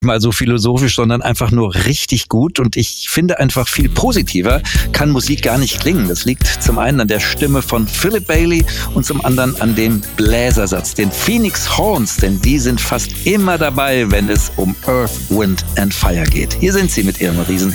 mal so philosophisch, sondern einfach nur richtig gut. Und ich finde einfach, viel positiver kann Musik gar nicht klingen. Das liegt zum einen an der Stimme von Philip Bailey und zum anderen an dem Bläsersatz, den Phoenix Horns, denn die sind fast immer dabei, wenn es um Earth, Wind and Fire geht. Hier sind sie mit ihrem riesen